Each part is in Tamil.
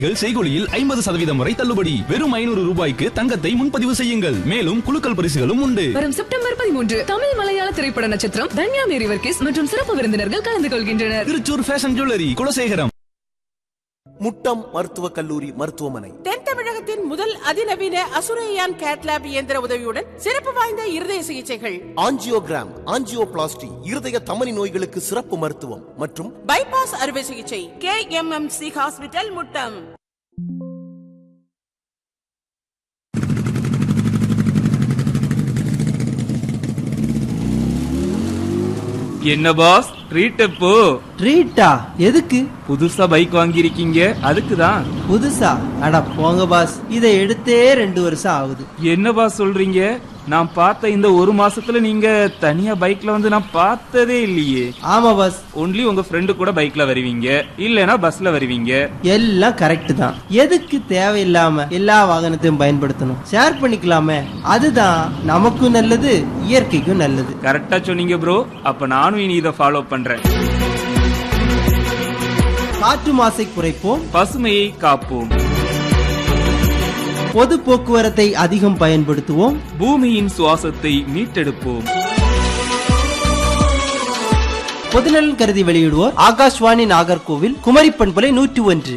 செய்கூலியில் 50% வரை தள்ளுபடி. வெறும் 500 ரூபாய்க்கு தங்கத்தை முன்பதிவு செய்யுங்கள். மேலும் குலுக்கல் பரிசுகளும் உண்டு. வரும் செப்டம்பர் 13 தமிழ் மலையாள திரைப்பட நட்சத்திரம் தன்யா மேரி வர்கீஸ் மற்றும் சிறப்பு விருந்தினர்கள் கலந்து கொள்கின்றனர். Thrissur fashion jewellery, Kulasekaram. முட்டம் மருத்துவக் கல்லூரி மருத்துவமனை தென் தமிழகத்தின் முதல் அதிநவீன அசுரையான் கேட்லாப் இயந்திர உதவியுடன் சிறப்பு வாய்ந்த இருதய சிகிச்சைகள், ஆஞ்சியோகிராம், ஆஞ்சியோபிளாஸ்டி, இருதய தமனி நோய்களுக்கு சிறப்பு மருத்துவம் மற்றும் பைபாஸ் அறுவை சிகிச்சை. KMMC hospital, Muttam. என்ன பாஸ், ட்ரீட் எப்போ? ட்ரீட்டா? எதுக்கு? புதுசா பைக் வாங்கியிருக்கீங்க, அதுக்குதான். புதுசா? அட போங்க பாஸ், இதை எடுத்தே 2 வருஷம் ஆகுது. என்ன பாஸ் சொல்றீங்க? நான் பார்த்த இந்த 1 மாசத்துல நீங்க தனியா பைக்ல வந்து நான் பார்த்ததே இல்லையே. ஆமா பாஸ். ஒன்லி உங்க ஃப்ரெண்டு கூட பைக்ல வருவீங்க, இல்லனா பஸ்ல வருவீங்க. எல்லாம் கரெக்ட் தான். எதுக்கு தேவையில்லாம எல்லா வாகனத்தையும் பயன்படுத்தணும்? ஷேர் பண்ணிக்கலாமே, அதுதான் நமக்கும் நல்லது, இயற்கைக்கும் நல்லது. கரெக்டா சொன்னீங்க ப்ரோ. அப்ப நானும் இனி இதை ஃபாலோ பண்றேன். காற்று மாசை குறைப்போம், பசுமையை காப்போம், பொது போக்குவரத்தை அதிகம் பயன்படுத்துவோம், பூமியின் சுவாசத்தை மீட்டெடுப்போம். பொதுநலன் கருதி வெளியிடுவோர் ஆகாஷ்வாணி நாகர்கோவில், குமரி பண்பலை 101.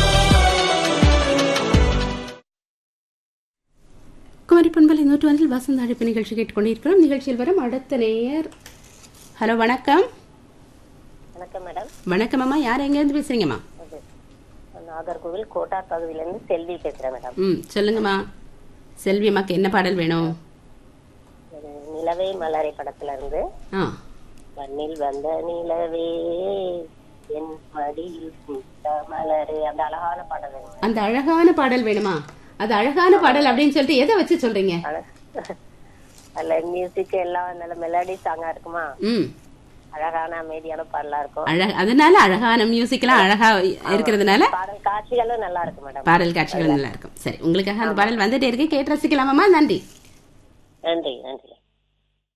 குமரி பண்பலை 101 வசந்த அழைப்பு நிகழ்ச்சி கேட்டுக்கொண்டிருக்கிறோம். நிகழ்ச்சியில் வரும் அடுத்த நேயர். ஹலோ, வணக்கம். வணக்கம் மேடம். வணக்கம் அம்மா, யார் எங்கேருந்து பேசுறீங்கம்மா? நாகர்கோவில் கோட்டார் பகுதியிலிருந்து செல்வி பேசுறேன் மேடம். சொல்லுங்கம்மா. செல்வி அம்மாக்கு என்ன பாடல் வேணும்? நிலவே மலரை படத்துல இருந்து மண்ணில் வந்த நிலவே என் மடியில் மலரே, அந்த அழகான பாடல் வேணும். அந்த அழகான பாடல் வேணுமா? அது அழகான பாடல் அப்படின்னு சொல்லிட்டு எதை வச்சு சொல்றீங்க? அல்ல, மியூசிக் எல்லாம் நல்ல மெலடி சாங்கா இருக்குமா, அழகான அமைதியான பாடலா இருக்கும். அதனால அழகான மியூசிக் எல்லாம் அழகா இருக்கிறதுனால பாடல் காட்சிகளும் நல்லா இருக்கும் மேடம். பாடல் காட்சிகள் நல்லா இருக்கும். சரி, உங்களுக்காக அந்த பாடல் வந்துட்டே இருக்கு, கேட்டு ரசிக்கலாமா? நன்றி. நன்றி நன்றி.